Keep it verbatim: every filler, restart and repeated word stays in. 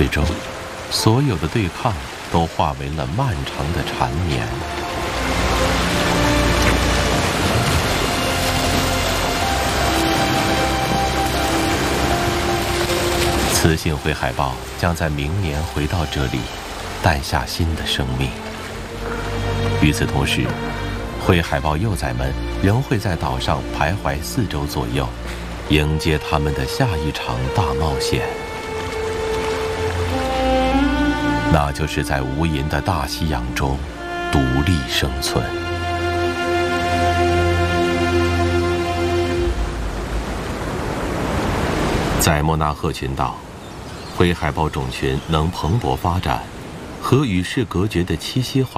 最终，所有的对抗都化为了漫长的缠绵。雌性灰海豹将在明年回到这里，诞下新的生命。与此同时，灰海豹幼崽们仍会在岛上徘徊四周左右，迎接他们的下一场大冒险。那就是在无垠的大西洋中独立生存。在莫纳赫群岛，灰海豹种群能蓬勃发展，和与世隔绝的栖息环